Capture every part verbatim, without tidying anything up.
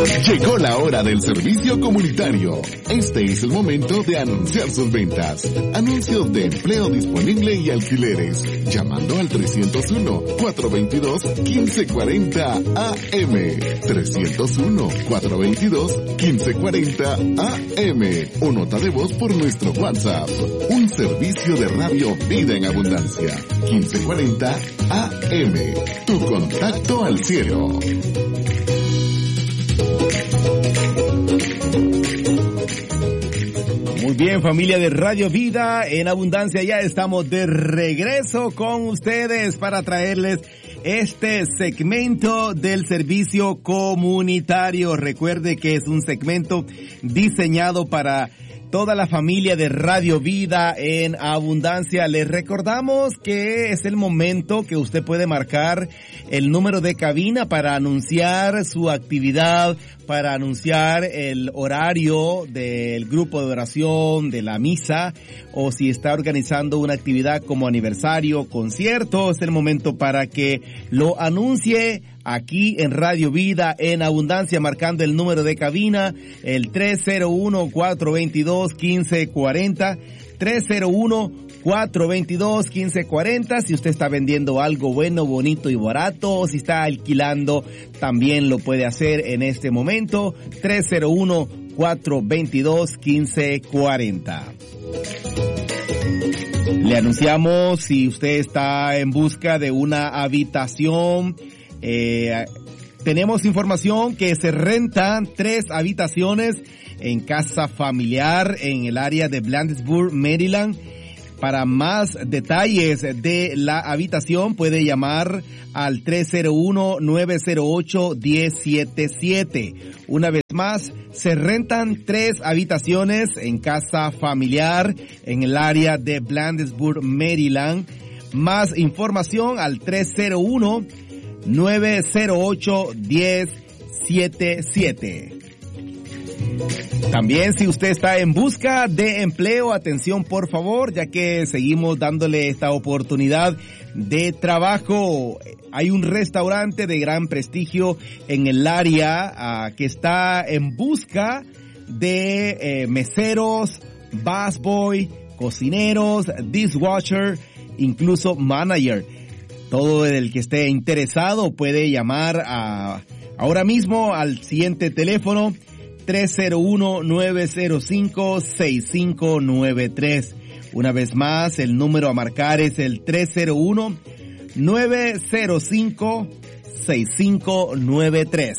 Llegó la hora del servicio comunitario. Este es el momento de anunciar sus ventas. Anuncios de empleo disponible y alquileres. Llamando al trescientos uno, cuatrocientos veintidós, quince cuarenta A M. trescientos uno, cuatrocientos veintidós, quince cuarenta A M. O nota de voz por nuestro WhatsApp. Un servicio de radio Vida en Abundancia. quince cuarenta A M. Tu contacto al cielo. Muy bien, familia de Radio Vida en Abundancia, ya estamos de regreso con ustedes para traerles este segmento del servicio comunitario. Recuerde que es un segmento diseñado para toda la familia de Radio Vida en Abundancia. Les recordamos que es el momento que usted puede marcar el número de cabina para anunciar su actividad, para anunciar el horario del grupo de oración, de la misa, o si está organizando una actividad como aniversario, concierto. Es el momento para que lo anuncie aquí en Radio Vida en Abundancia, marcando el número de cabina, el tres cero uno, cuatro veintidós, quince cuarenta, tres cero uno, cuatro veintidós, quince cuarenta. Si usted está vendiendo algo bueno, bonito y barato, o si está alquilando, también lo puede hacer en este momento, tres cero uno, cuatro veintidós, quince cuarenta. Le anunciamos si usted está en busca de una habitación. Eh, tenemos información que se rentan tres habitaciones en casa familiar en el área de Blandesburg, Maryland. Para más detalles de la habitación puede llamar al tres cero uno, nueve cero ocho, uno cero siete siete. Una vez más, se rentan tres habitaciones en casa familiar en el área de Blandesburg, Maryland. Más información al tres cero uno, nueve cero ocho, uno cero siete siete. También si usted está en busca de empleo, atención por favor, ya que seguimos dándole esta oportunidad de trabajo. Hay un restaurante de gran prestigio en el área uh, que está en busca de eh, meseros, busboy, cocineros, dishwasher, incluso manager. Todo el que esté interesado puede llamar a, ahora mismo al siguiente teléfono, tres cero uno, nueve cero cinco, seis cinco nueve tres. Una vez más, el número a marcar es el tres cero uno, nueve cero cinco, seis cinco nueve tres.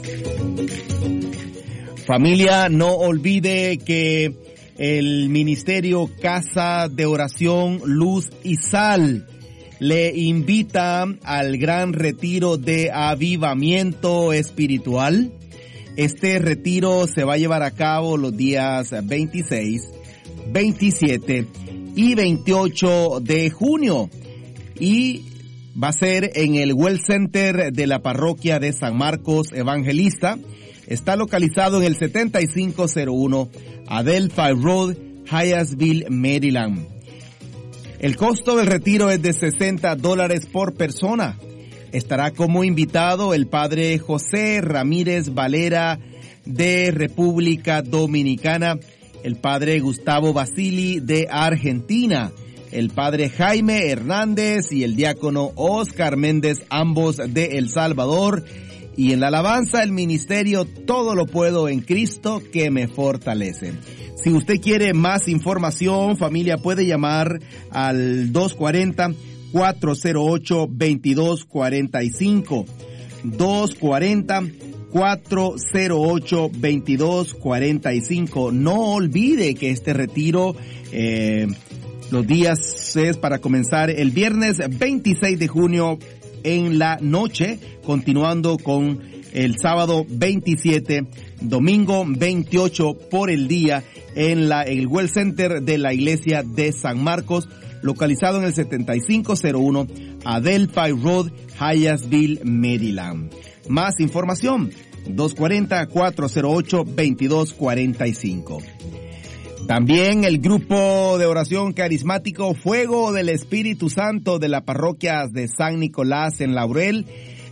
Familia, no olvide que el Ministerio Casa de Oración, Luz y Sal le invita al gran retiro de avivamiento espiritual. Este retiro se va a llevar a cabo los días veintiséis, veintisiete y veintiocho de junio y va a ser en el Well Center de la parroquia de San Marcos Evangelista. Está localizado en el setenta y cinco cero uno Adelphi Road, Hyattsville, Maryland. El costo del retiro es de sesenta dólares por persona. Estará como invitado el padre José Ramírez Valera de República Dominicana, el padre Gustavo Basili de Argentina, el padre Jaime Hernández y el diácono Oscar Méndez, ambos de El Salvador. Y en la alabanza, el ministerio Todo lo puedo en Cristo que me fortalece. Si usted quiere más información, familia, puede llamar al dos cuarenta, cuatro cero ocho, veintidós cuarenta y cinco. dos cuarenta, cuatro cero ocho, veintidós cuarenta y cinco. No olvide que este retiro, eh, los días es para comenzar el viernes veintiséis de junio en la noche, continuando con el sábado veintisiete, domingo veintiocho por el día en la, el Well Center de la iglesia de San Marcos, localizado en el setenta y cinco cero uno Adelphi Road, Hyattsville, Maryland. Más información, dos cuarenta, cuatro cero ocho, veintidós cuarenta y cinco. También el grupo de oración carismático Fuego del Espíritu Santo de la parroquia de San Nicolás en Laurel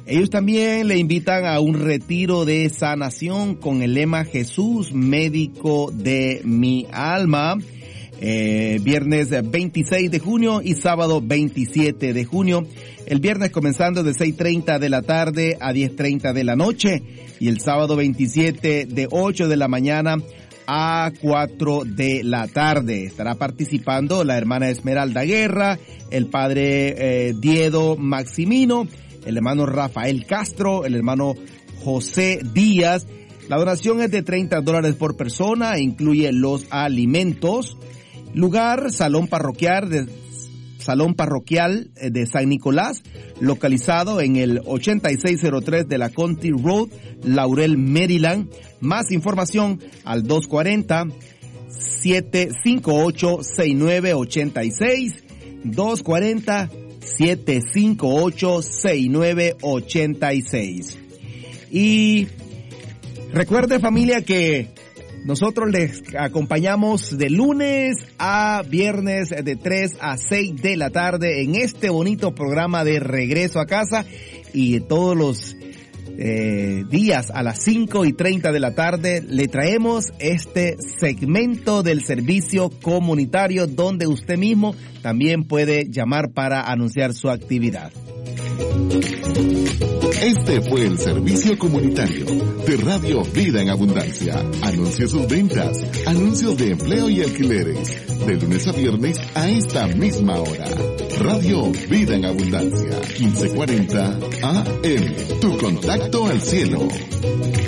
Ellos también le invitan a un retiro de sanación con el lema Jesús, médico de mi alma. Eh, viernes veintiséis de junio y sábado veintisiete de junio. El viernes comenzando de seis treinta de la tarde a diez treinta de la noche y el sábado veintisiete de ocho de la mañana a cuatro de la tarde. Estará participando la hermana Esmeralda Guerra, el padre eh, Diedo Maximino, el hermano Rafael Castro, el hermano José Díaz. La donación es de treinta dólares por persona e incluye los alimentos. Lugar, salón parroquial de, salón parroquial de San Nicolás, localizado en el ochenta y seis cero tres de la County Road, Laurel, Maryland. Más información al dos cuatro cero, siete cinco ocho, seis nueve ocho seis, dos cuatro cero, siete cinco ocho, seis nueve ocho seis. Y recuerde, familia, que nosotros les acompañamos de lunes a viernes de tres a seis de la tarde en este bonito programa de Regreso a Casa, y todos los eh, días a las cinco y treinta de la tarde le traemos este segmento del servicio comunitario donde usted mismo también puede llamar para anunciar su actividad. Este fue el servicio comunitario de Radio Vida en Abundancia. Anuncia sus ventas, anuncios de empleo y alquileres, de lunes a viernes a esta misma hora. Radio Vida en Abundancia, quince cuarenta A M. Tu contacto al cielo.